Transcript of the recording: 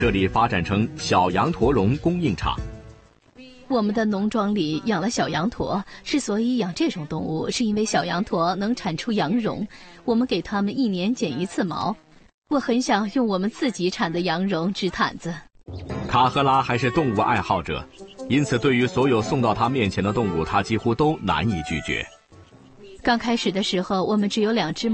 这里发展成小羊驼绒供应厂。 我们的农庄里养了小羊驼，之所以养这种动物，是因为小羊驼能产出羊绒，我们给它们1年剪1次毛。我很想用我们自己产的羊绒织毯子。 卡赫拉还是动物爱好者，因此对于所有送到他面前的动物，他几乎都难以拒绝。 刚开始的时候，我们只有2只